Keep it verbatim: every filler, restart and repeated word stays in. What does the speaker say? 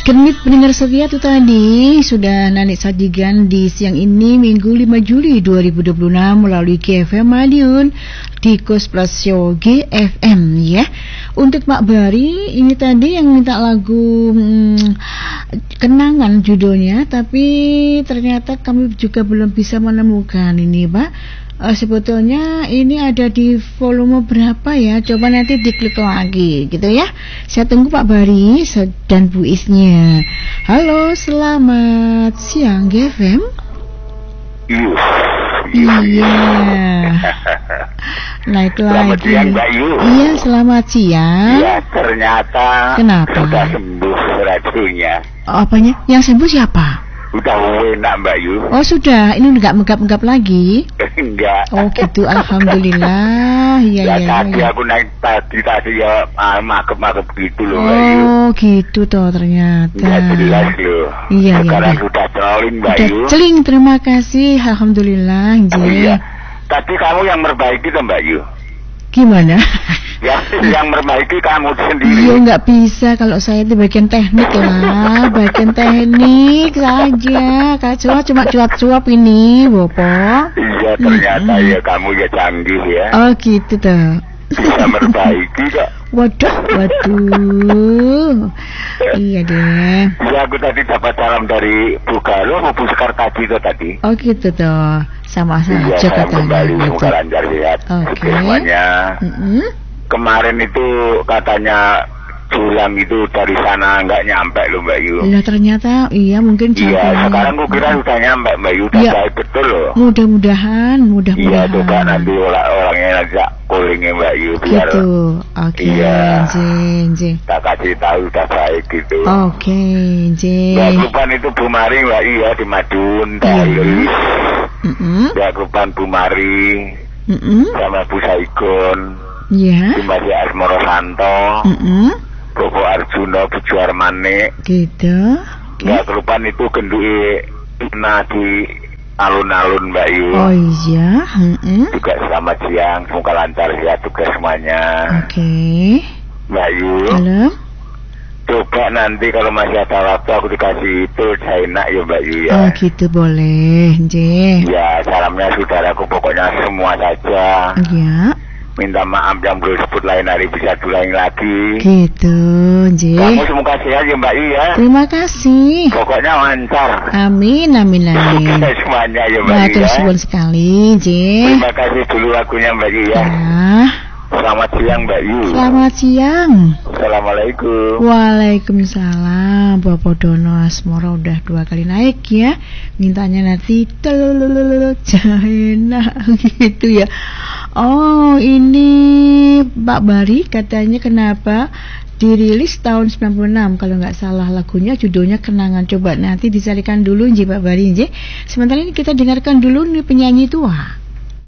Genit pendengar setia itu tadi sudah Nanik sajikan di siang ini Minggu lima Juli dua ribu dua puluh enam melalui G F M Madiun di Kos Plasio G F M ya. Untuk Pak Bari ini tadi yang minta lagu hmm, Kenangan judulnya, tapi ternyata kami juga belum bisa menemukan ini Pak. Uh, sebetulnya ini ada di volume berapa ya? Coba nanti diklik lagi gitu ya. Saya tunggu Pak Bari dan Bu Isnya. Halo, selamat siang G F M. Iya. Nah itu selamat lagi. Siang, Mbak Yu. Iya, selamat siang. Ya ternyata. Kenapa? Sudah sembuh racunnya. Oh, apanya? Yang sembuh siapa? Udah enak Mbak Yu. Oh sudah, ini enggak menggap-menggap lagi? Enggak. Oh gitu, alhamdulillah. Iya ya, iya. Tadi ya. aku naik tadi tadi ya ah, makep-makep gitu loh Mbak Yu. Oh gitu toh ternyata. Enggak jelas loh. Iya Sekarang iya. sudah celing Mbak Udah Yu. celing, terima kasih, alhamdulillah. Oh, iya. Tadi kamu yang memperbaiki tuh Mbak Yu. Gimana? Ya, yang memperbaiki kamu sendiri. Iya nggak bisa, kalau saya itu bagian teknik lah, bagian teknik saja. Kalau cuma cuap-cuap ini, Bopo. Iya ternyata Mm-mm. ya kamu ya canggih ya. Oh gitu toh. Bisa memperbaiki kok. Waduh, waduh. Iya deh. Ya aku tadi dapat salam dari Bu Galuh, Bu Sekar tadi itu tadi. Oh gitu toh. Sama Iya, saja salam katanya kembali, gitu. semoga lancar sehat. Oke. Semuanya. Mm-mm. Kemarin itu katanya Julang itu dari sana nggak nyampe loh Mbak Yu. Lah ternyata iya mungkin Iya, contohnya. sekarang aku kira sudah nyampe Mbak Yu, udah Iya. baik betul loh. Mudah-mudahan, Iya, mudah-mudahan. coba nanti orang-orangnya ngajak callingnya Mbak Yu biar Gitu. Oke, Iya. Jin, Jin. tak kasih tahu udah baik gitu. Oke, Jin. Ya Grupan itu Bu Mari Mbak Yu ya di Madiun, Iya. dari Mm-mm. ya Grupan Bu Mari Mm-mm. sama Bu Saigon, Ya. di Mbak Asmoro Santo, Mm-mm. Bobo Arjuno, Bu Juarmane. Gitu. Oke. Ya Grupan itu gendui nah di alun-alun Mbak Yu. Oh iya. Mm-mm. Juga selamat siang, semoga lancar ya tugas semuanya. Oke. Mbak Yu, Halo. coba nanti kalau masih ada waktu aku dikasih itu saya enak ya Mbak Yu ya. Oh gitu boleh, Jin. Ya salamnya saudaraku pokoknya semua saja. Ya. Minta maaf yang belum sebut lain hari bisa diulangi lagi. Gitu, Jin. Kamu semoga sehat ya Mbak Yu ya. Terima kasih. Pokoknya lancar. Amin, amin, amin. Sukses semuanya ya Mbak Yu Matur ya. suwun sekali, Jin. Terima kasih dulu lagunya Mbak Yu ya. Ya. Selamat siang Mbak Yu. Selamat siang. Assalamualaikum. Waalaikumsalam. Bapak Dono Asmoro udah dua kali naik ya. Mintanya nanti telelelelele enak gitu ya. Oh ini Pak Bari katanya kenapa dirilis tahun sembilan puluh enam kalau nggak salah, lagunya judulnya Kenangan. Coba nanti dicarikan dulu nji Pak Bari nji. Sementara ini kita dengarkan dulu nih penyanyi tua.